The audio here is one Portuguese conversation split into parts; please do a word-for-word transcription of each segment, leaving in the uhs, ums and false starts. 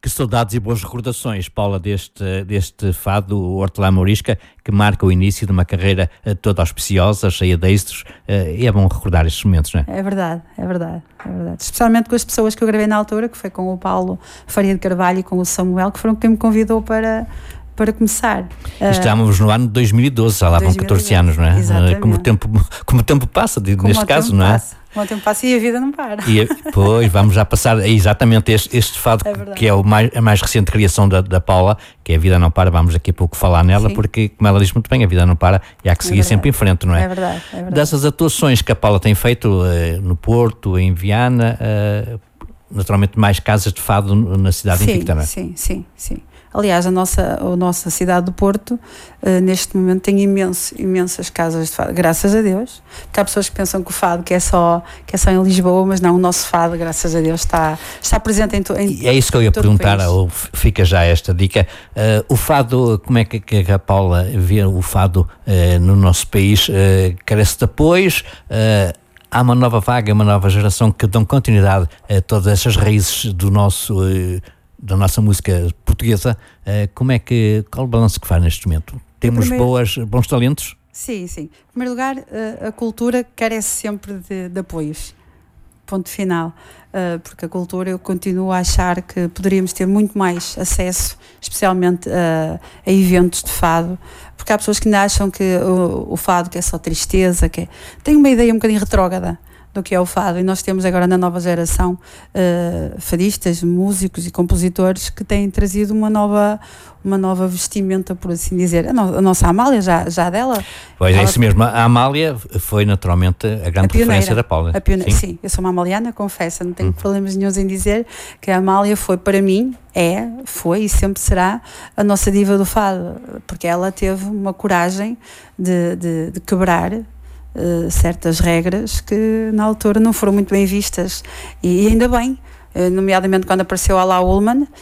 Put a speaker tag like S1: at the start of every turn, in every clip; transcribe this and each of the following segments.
S1: Que saudades e boas recordações, Paula, deste, deste fado, o Hortelã Mourisca, que marca o início de uma carreira toda auspiciosa, cheia de êxitos, e é bom recordar estes momentos, não é?
S2: É verdade, é verdade, é verdade. Especialmente com as pessoas que eu gravei na altura, que foi com o Paulo Faria de Carvalho e com o Samuel, que foram quem me convidou para... para começar.
S1: E estávamos no ano de dois mil e doze, já lá vão catorze anos, não é?
S2: Exatamente.
S1: Como o tempo, como o tempo passa,
S2: como
S1: neste caso, não é?
S2: Passa. Como o tempo passa e a vida não para.
S1: E, pois, vamos já passar exatamente este, este fado, é que é o mais, a mais recente criação da, da Paula, que é A Vida Não Para. Vamos daqui a pouco falar nela, Sim. porque, como ela diz muito bem, a vida não para e há que seguir é sempre em frente, não é?
S2: É verdade, é verdade.
S1: Dessas atuações que a Paula tem feito uh, no Porto, em Viana, uh, naturalmente mais casas de fado na cidade
S2: sim,
S1: invicta, não é?
S2: Sim, sim, sim. Aliás, a nossa, a nossa cidade do Porto, uh, neste momento, tem imenso, imensas casas de fado, graças a Deus. Porque há pessoas que pensam que o fado que é só, que é só em Lisboa, mas não, o nosso fado, graças a Deus, está, está presente em, to, em
S1: E é isso que eu ia perguntar, ou fica já esta dica. Uh, o fado, como é que, que a Paula vê o fado uh, no nosso país? Uh, carece de apoios? Uh, há uma nova vaga, uma nova geração que dão continuidade a todas essas raízes do nosso... Uh, da nossa música portuguesa, como é que, qual o balanço que faz neste momento? Temos primeiro, boas, bons talentos?
S2: Sim, sim. Em primeiro lugar, a cultura carece sempre de, de apoios, ponto final, porque a cultura, eu continuo a achar que poderíamos ter muito mais acesso, especialmente a, a eventos de fado, porque há pessoas que ainda acham que o, o fado que é só tristeza, que é, tem uma ideia um bocadinho retrógrada do que é o fado, e nós temos agora na nova geração uh, fadistas, músicos e compositores que têm trazido uma nova, uma nova vestimenta, por assim dizer. A, no, a nossa Amália, já, já dela...
S1: Pois é isso mesmo, a Amália foi naturalmente a grande a referência da Paula.
S2: A pioneira, sim. sim, eu sou uma amaliana, confesso, não tenho hum. problemas nenhums em dizer que a Amália foi, para mim, é, foi e sempre será a nossa diva do fado, porque ela teve uma coragem de, de, de quebrar Uh, certas regras que na altura não foram muito bem vistas, e, e ainda bem, uh, nomeadamente quando apareceu Alá Ullman, uh,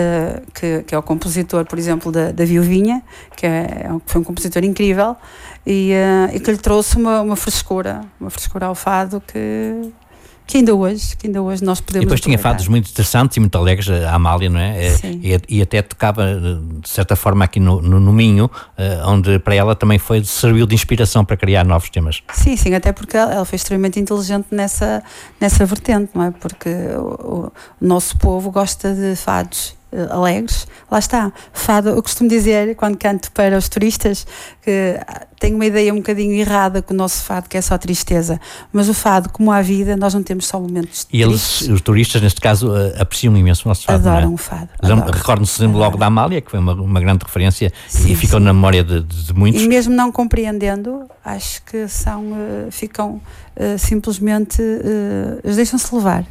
S2: que, que é o compositor, por exemplo, da, da Viuvinha, que é, foi um compositor incrível e, uh, e que lhe trouxe uma, uma frescura, uma frescura ao fado que... que ainda hoje, que ainda hoje nós podemos...
S1: E depois tinha fados muito interessantes e muito alegres, a Amália, não é?
S2: Sim.
S1: E, e até tocava, de certa forma, aqui no, no, no Minho, onde para ela também foi, serviu de inspiração para criar novos temas.
S2: Sim, sim, até porque ela foi extremamente inteligente nessa, nessa vertente, não é? Porque o, o nosso povo gosta de fados alegres, lá está, fado, eu costumo dizer quando canto para os turistas que tenho uma ideia um bocadinho errada com o nosso fado, que é só tristeza, mas o fado, como a vida, nós não temos só momentos
S1: e eles, os turistas neste caso, apreciam imenso o nosso fado.
S2: Adoram
S1: não é?
S2: o fado.
S1: Recordo-se sempre logo da Amália, que foi uma, uma grande referência, sim, e ficou sim. na memória de, de muitos.
S2: E mesmo não compreendendo, acho que são, uh, ficam uh, simplesmente, uh, eles deixam-se levar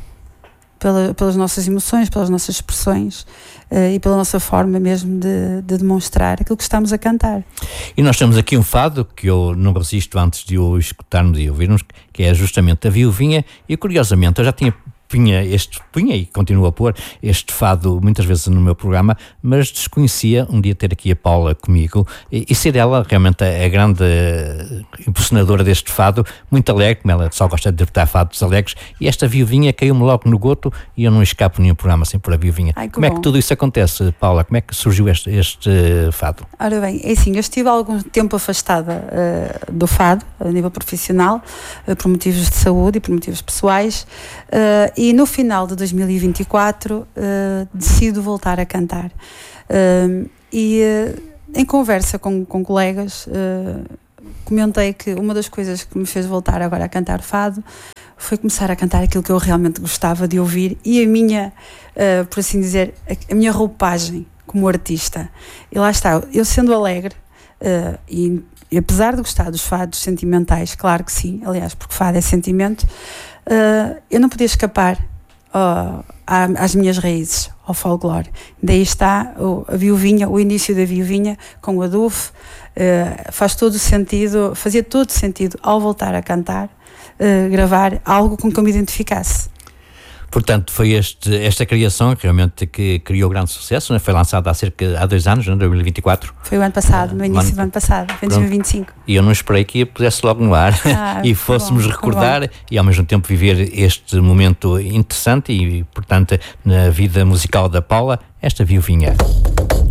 S2: Pela, pelas nossas emoções, pelas nossas expressões uh, e pela nossa forma mesmo de, de demonstrar aquilo que estamos a cantar.
S1: E nós temos aqui um fado que eu não resisto antes de o escutarmos e ouvirmos, que é justamente a Viuvinha, e curiosamente eu já tinha punha este, punha e continuo a pôr este fado muitas vezes no meu programa, mas desconhecia um dia ter aqui a Paula comigo e, e ser ela realmente a, a grande impulsionadora deste fado, muito alegre, como ela só gosta de interpretar fados alegres, e esta Viuvinha caiu-me logo no goto e eu não escapo nenhum programa sem pôr a Viuvinha.
S2: Ai, que
S1: como
S2: bom.
S1: É que tudo isso acontece, Paula? Como é que surgiu este, este fado?
S2: Ora bem, é assim, eu estive há algum tempo afastada uh, do fado, a nível profissional, uh, por motivos de saúde e por motivos pessoais, uh, e no final de dois mil e vinte e quatro uh, decido voltar a cantar. Uh, e uh, em conversa com, com colegas, uh, comentei que uma das coisas que me fez voltar agora a cantar fado foi começar a cantar aquilo que eu realmente gostava de ouvir e a minha, uh, por assim dizer, a, a minha roupagem como artista. E lá está, eu sendo alegre uh, e, e apesar de gostar dos fados sentimentais, claro que sim, aliás, porque fado é sentimento, uh, eu não podia escapar uh, às minhas raízes, ao folclore. Daí está o, a Viuvinha, o início da Viuvinha com o Adolfo, uh, faz todo sentido, fazia todo sentido ao voltar a cantar, uh, gravar algo com que eu me identificasse.
S1: Portanto, foi este, esta criação que realmente que criou grande sucesso, né? Foi lançada há cerca há dois anos, em dois mil e vinte e quatro.
S2: Foi o ano passado, no início
S1: ano,
S2: do ano passado, em dois mil e vinte e cinco.
S1: E eu não esperei que a pusesse logo no ar ah, e fôssemos bom, recordar e ao mesmo tempo viver este momento interessante e, portanto, na vida musical da Paula, esta viuvinha.